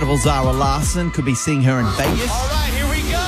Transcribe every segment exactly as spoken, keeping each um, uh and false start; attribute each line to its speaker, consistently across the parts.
Speaker 1: incredible Zara Larsson. Could be seeing her in Vegas.
Speaker 2: All right, here we go.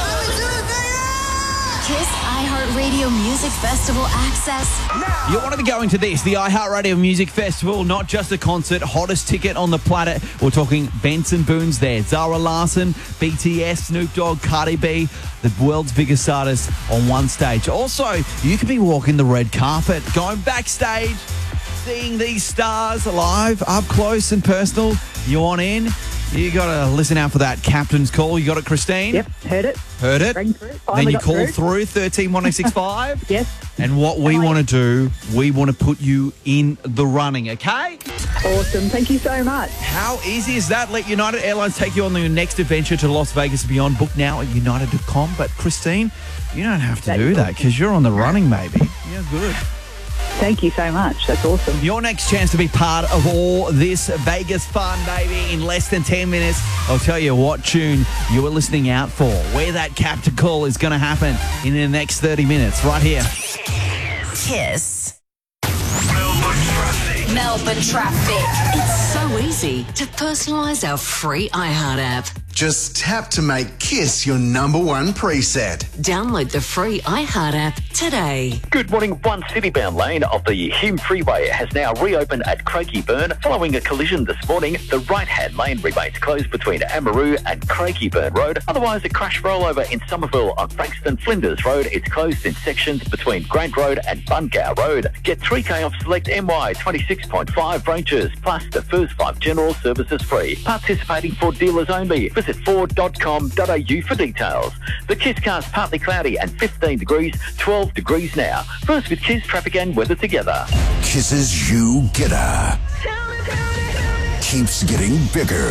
Speaker 3: Kiss iHeartRadio Music Festival access.
Speaker 2: Now.
Speaker 1: You want to be going to this, the iHeartRadio Music Festival, not just a concert, hottest ticket on the planet. We're talking Benson Boone's there. Zara Larsson, B T S, Snoop Dogg, Cardi B, the world's biggest artists on one stage. Also, you could be walking the red carpet, going backstage, seeing these stars live, up close and personal. You want in? You got to listen out for that captain's call. You got it, Christine?
Speaker 4: Yep, heard it.
Speaker 1: Heard it?
Speaker 4: Rang through.
Speaker 1: Then
Speaker 4: Finally
Speaker 1: you
Speaker 4: got
Speaker 1: call
Speaker 4: through.
Speaker 1: through thirteen one oh six five.
Speaker 4: Yes.
Speaker 1: And what we want to do, we want to put you in the running, okay?
Speaker 4: Awesome. Thank you so much.
Speaker 1: How easy is that? Let United Airlines take you on your next adventure to Las Vegas and beyond. Book now at united dot com. But Christine, you don't have to
Speaker 4: That's
Speaker 1: do that
Speaker 4: awesome.
Speaker 1: because you're on the running, baby. Yeah, good.
Speaker 4: Thank you so much. That's awesome.
Speaker 1: Your next chance to be part of all this Vegas fun, baby, in less than ten minutes. I'll tell you what tune you were listening out for, where that captain call is going to happen in the next thirty minutes, right here.
Speaker 3: Kiss.
Speaker 2: Melbourne traffic.
Speaker 3: Melbourne traffic. It's so easy to personalise our free iHeart app.
Speaker 5: Just tap to make Kiss your number one preset.
Speaker 3: Download the free iHeart app today.
Speaker 6: Good morning. One citybound lane of the Hume Freeway has now reopened at Craigieburn. Following a collision this morning, the right-hand lane remains closed between Amaroo and Craigieburn Road. Otherwise, a crash rollover in Somerville on Frankston Flinders Road is closed in sections between Grant Road and Bungow Road. Get three K off select M Y twenty-six point five branches, plus the first five general services free. Participating for dealers only. Visit ford dot com dot a u for details. The Kiss car's partly cloudy and fifteen degrees, twelve degrees now. First with Kiss traffic and weather together.
Speaker 5: Kiss's You Getter keeps getting bigger.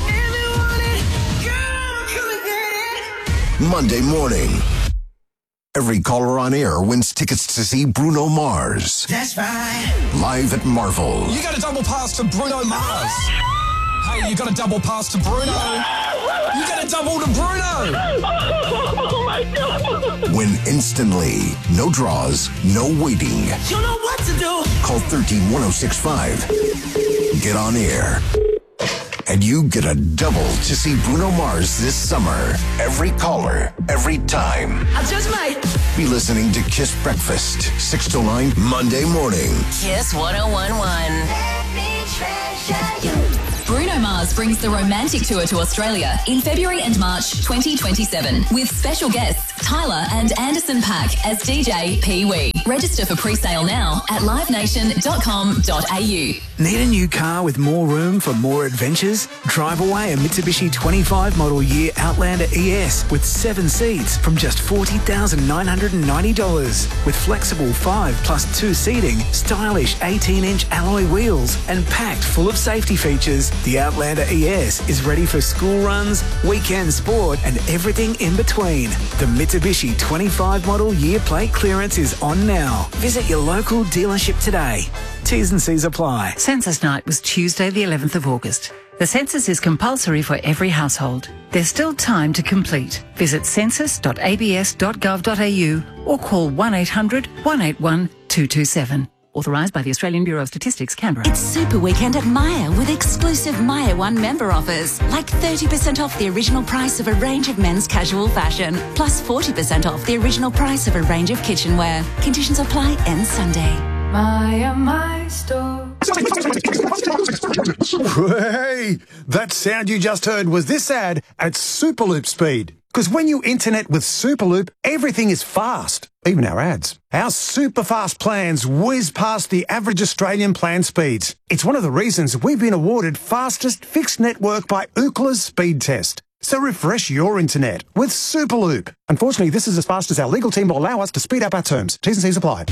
Speaker 5: Monday morning. Every caller on air wins tickets to see Bruno Mars.
Speaker 2: That's right.
Speaker 5: Live at Marvel.
Speaker 7: You got a double pass to Bruno Mars. Hey, you got a double pass to Bruno. You got a double to Bruno.
Speaker 6: Oh my God.
Speaker 5: Win instantly. No draws, no waiting.
Speaker 2: You know what to do.
Speaker 5: Call one three one oh six five. Get on air. And you get a double to see Bruno Mars this summer. Every caller, every time.
Speaker 2: I just might.
Speaker 5: Be listening to Kiss Breakfast, six to nine, Monday morning.
Speaker 3: Kiss one oh one one.
Speaker 2: Let me treasure you.
Speaker 8: Bruno Mars brings the Romantic Tour to Australia in February and March twenty twenty-seven with special guests Tyler and Anderson .Paak as D J Pee Wee. Register for pre-sale now at live nation dot com dot a u.
Speaker 9: Need a new car with more room for more adventures? Drive away a Mitsubishi twenty-five model year Outlander E S with seven seats from just forty thousand nine hundred ninety dollars. With flexible five plus two seating, stylish eighteen inch alloy wheels and packed full of safety features, the Outlander E S is ready for school runs, weekend sport and everything in between. The Mitsubishi twenty-five model year plate clearance is on now. Visit your local dealership today. T's and C's apply.
Speaker 10: Census night was Tuesday the eleventh of August. The census is compulsory for every household. There's still time to complete. Visit census dot a b s dot gov dot a u or call one eight hundred one eight one two two seven. Authorised by the Australian Bureau of Statistics, Canberra.
Speaker 3: It's Super Weekend at Myer with exclusive Myer One member offers, like thirty percent off the original price of a range of men's casual fashion, plus forty percent off the original price of a range of kitchenware. Conditions apply end Sunday.
Speaker 11: Myer, my store.
Speaker 12: Hey, that sound you just heard was this ad at Superloop speed. Because when you internet with Superloop, everything is fast, even our ads. Our super fast plans whiz past the average Australian plan speeds. It's one of the reasons we've been awarded fastest fixed network by Ookla's speed test. So refresh your internet with Superloop. Unfortunately, this is as fast as our legal team will allow us to speed up our terms. T's and C's apply.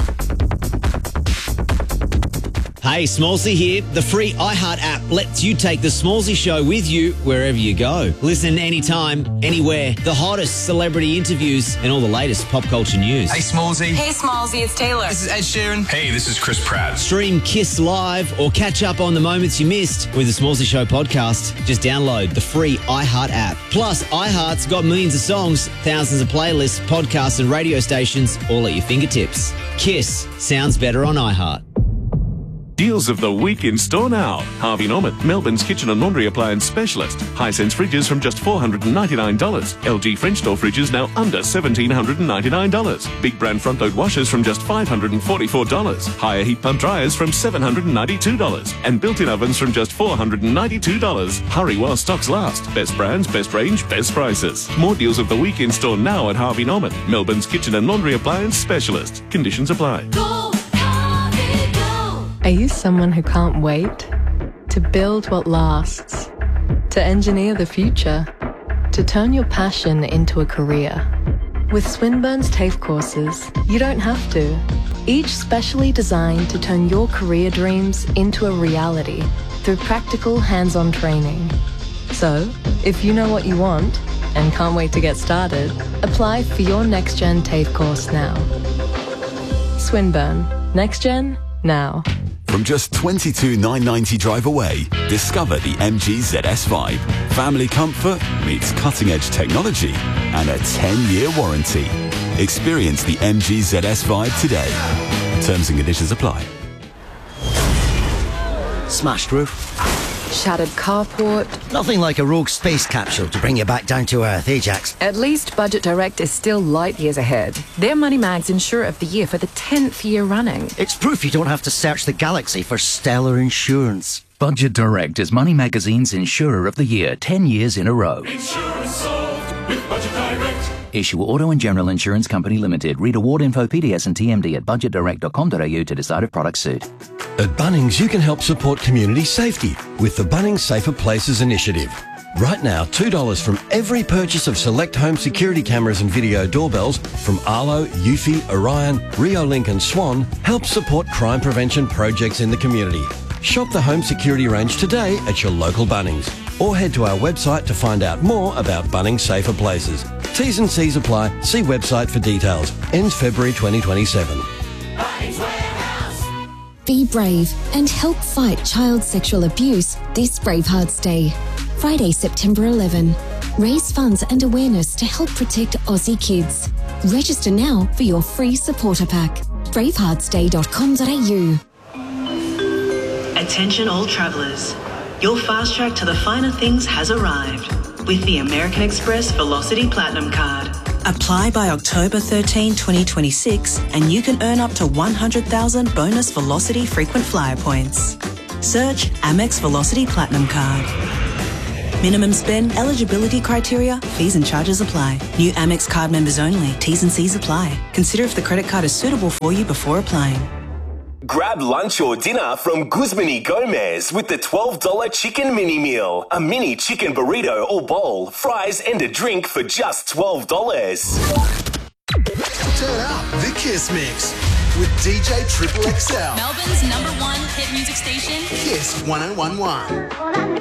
Speaker 13: Hey, Smallsy here. The free iHeart app lets you take the Smallsy show with you wherever you go. Listen anytime, anywhere. The hottest celebrity interviews and all the latest pop culture news.
Speaker 14: Hey, Smallsy.
Speaker 8: Hey, Smallsy, it's Taylor.
Speaker 14: This is Ed Sheeran. Hey, this is Chris Pratt.
Speaker 13: Stream Kiss Live or catch up on the moments you missed with the Smallsy Show podcast. Just download the free iHeart app. Plus, iHeart's got millions of songs, thousands of playlists, podcasts and radio stations all at your fingertips. Kiss sounds better on iHeart.
Speaker 15: Deals of the week in store now. Harvey Norman, Melbourne's kitchen and laundry appliance specialist. Hisense fridges from just four hundred ninety-nine dollars. L G French door fridges now under one thousand seven hundred ninety-nine dollars. Big brand front load washers from just five hundred forty-four dollars. Higher heat pump dryers from seven hundred ninety-two dollars. And built-in ovens from just four hundred ninety-two dollars. Hurry while stocks last. Best brands, best range, best prices. More deals of the week in store now at Harvey Norman, Melbourne's kitchen and laundry appliance specialist. Conditions apply.
Speaker 11: Go, Harvey, go. Are you someone who can't wait? To build what lasts? To engineer the future? To turn your passion into a career? With Swinburne's TAFE courses, you don't have to. Each specially designed to turn your career dreams into a reality through practical hands-on training. So, if you know what you want and can't wait to get started, apply for your NextGen TAFE course now. Swinburne. NextGen, now.
Speaker 16: From just twenty-two thousand nine hundred ninety drive away, discover the M G Z S Vibe. Family comfort meets cutting-edge technology and a ten-year warranty. Experience the M G Z S Vibe today. Terms and conditions apply.
Speaker 17: Smashed roof.
Speaker 11: Shattered carport.
Speaker 17: Nothing like a rogue space capsule to bring you back down to earth, Ajax.
Speaker 18: At least Budget Direct is still light years ahead. They're Money Mag's Insurer of the Year for the tenth year running.
Speaker 17: It's proof you don't have to search the galaxy for stellar insurance.
Speaker 19: Budget Direct is Money Magazine's Insurer of the Year ten years in a row.
Speaker 20: Insurance solved with Budget Direct.
Speaker 19: Issue Auto and General Insurance Company Limited. Read award info, P D S and T M D at budget direct dot com dot a u to decide if products suit.
Speaker 21: At Bunnings, you can help support community safety with the Bunnings Safer Places initiative. Right now, two dollars from every purchase of select home security cameras and video doorbells from Arlo, Eufy, Orion, Riolink and Swan helps support crime prevention projects in the community. Shop the home security range today at your local Bunnings or head to our website to find out more about Bunnings Safer Places. T's and C's apply. See website for details. Ends February twenty twenty-seven.
Speaker 22: Be brave and help fight child sexual abuse this Bravehearts Day. Friday, September eleventh. Raise funds and awareness to help protect Aussie kids. Register now for your free supporter pack. bravehearts day dot com dot a u.
Speaker 23: Attention all travellers. Your fast track to the finer things has arrived with the American Express Velocity Platinum Card. Apply by October thirteenth, twenty twenty-six and you can earn up to one hundred thousand bonus Velocity frequent flyer points. Search Amex Velocity Platinum Card. Minimum spend, eligibility criteria, fees and charges apply. New Amex card members only. T's and C's apply. Consider if the credit card is suitable for you before applying.
Speaker 24: Grab lunch or dinner from Guzman y Gomez with the twelve dollar chicken mini meal. A mini chicken burrito or bowl, fries and a drink for just twelve dollars.
Speaker 25: Turn up the Kiss Mix with D J Triple X L.
Speaker 8: Melbourne's number one hit music station.
Speaker 25: Kiss one oh one one.